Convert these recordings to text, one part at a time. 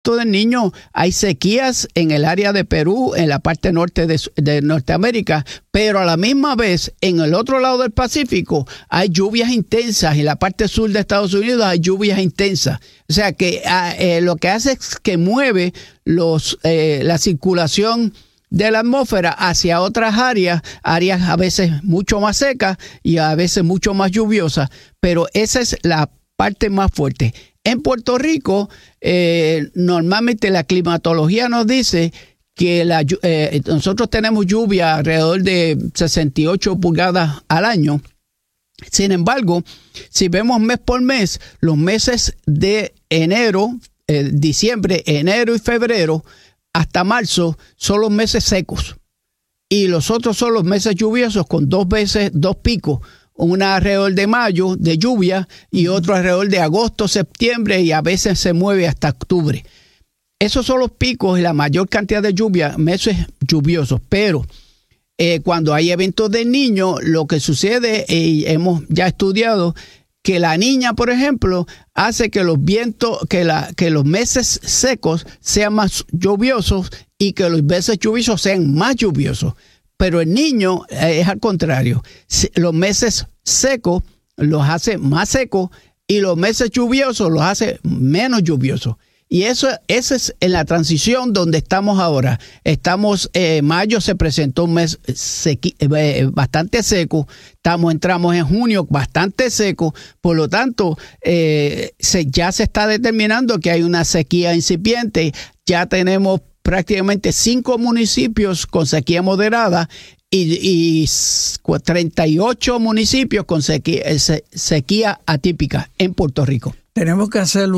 del Niño, hay sequías en el área de Perú, en la parte norte de Norteamérica, pero a la misma vez, en el otro lado del Pacífico, hay lluvias intensas. En la parte sur de Estados Unidos hay lluvias intensas. O sea que lo que hace es que mueve la circulación de la atmósfera hacia otras áreas a veces mucho más secas y a veces mucho más lluviosas, pero esa es la parte más fuerte. En Puerto Rico, normalmente la climatología nos dice que nosotros tenemos lluvia alrededor de 68 pulgadas al año. Sin embargo, si vemos mes por mes, los meses de diciembre, enero y febrero, hasta marzo, son los meses secos. Y los otros son los meses lluviosos con dos picos. Una alrededor de mayo de lluvia y otro alrededor de agosto, septiembre y a veces se mueve hasta octubre. Esos son los picos y la mayor cantidad de lluvia, meses lluviosos. Pero cuando hay eventos del Niño, lo que sucede, y hemos ya estudiado, que la Niña, por ejemplo, hace que los vientos, que los meses secos sean más lluviosos y que los meses lluviosos sean más lluviosos. Pero el Niño es al contrario. Los meses secos los hace más secos y los meses lluviosos los hace menos lluviosos. Y esa es en la transición donde estamos ahora. Mayo se presentó un mes bastante seco. Entramos en junio bastante seco. Por lo tanto, ya se está determinando que hay una sequía incipiente. Ya tenemos prácticamente 5 municipios con sequía moderada y 38 municipios con sequía atípica en Puerto Rico. Tenemos que hacer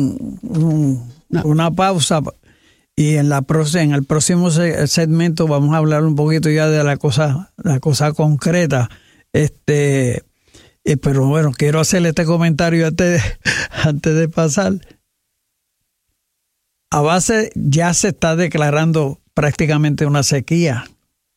una pausa y en el próximo segmento vamos a hablar un poquito ya de la cosa concreta. Pero bueno, quiero hacerle este comentario antes de pasar. A base ya se está declarando prácticamente una sequía.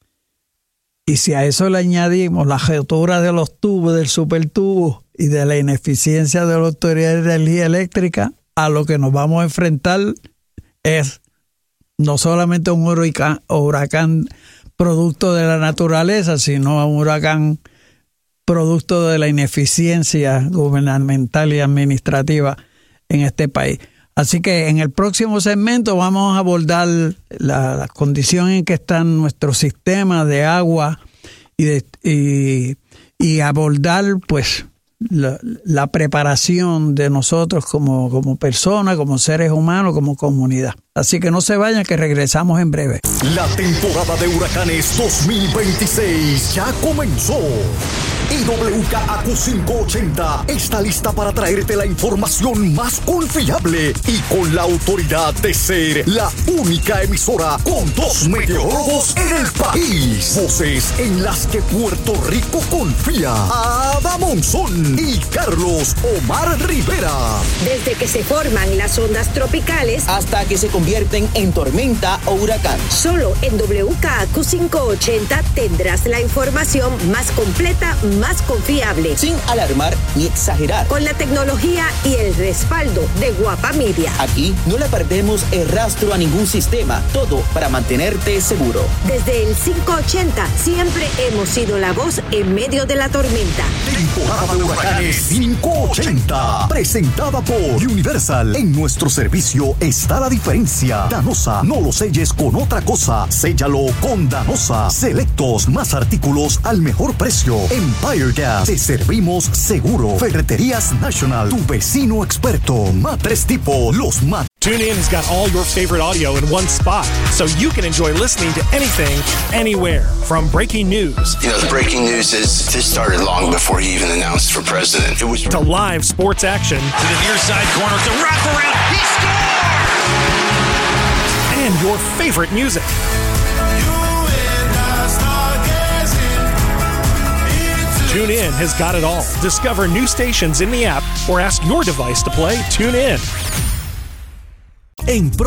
Y si a eso le añadimos la rotura de los tubos, del supertubo y de la ineficiencia de la Autoridad de Energía Eléctrica, a lo que nos vamos a enfrentar es no solamente un huracán producto de la naturaleza, sino un huracán producto de la ineficiencia gubernamental y administrativa en este país. Así que en el próximo segmento vamos a abordar la condición en que está nuestro sistema de agua y abordar pues la preparación de nosotros como personas, como seres humanos, como comunidad. Así que no se vayan, que regresamos en breve. La temporada de huracanes 2026 ya comenzó. Y WKAQ 580 está lista para traerte la información más confiable y con la autoridad de ser la única emisora con 2 meteorólogos en el país. Voces en las que Puerto Rico confía. Ada Monzón y Carlos Omar Rivera. Desde que se forman las ondas tropicales hasta que se convierten en tormenta o huracán. Solo en WKAQ 580 tendrás la información más completa, más confiable, sin alarmar ni exagerar, con la tecnología y el respaldo de Guapa Media. Aquí no le perdemos el rastro a ningún sistema, todo para mantenerte seguro. Desde el 580 siempre hemos sido la voz en medio de la tormenta. Temporada de huracanes 580, presentada por Universal. En nuestro servicio está la diferencia. Danosa, no lo selles con otra cosa, séllalo con Danosa. Selectos, más artículos al mejor precio. Empire Gas, te servimos seguro. Ferreterías National, tu vecino experto. Matres Tipo, los TuneIn's got all your favorite audio in one spot, so you can enjoy listening to anything, anywhere. From breaking news. You know, the breaking news is this started long before he even announced for president. It was to live sports action. To the near side corner, it's a wraparound. He scores! And your favorite music. TuneIn has got it all. Discover new stations in the app or ask your device to play TuneIn. En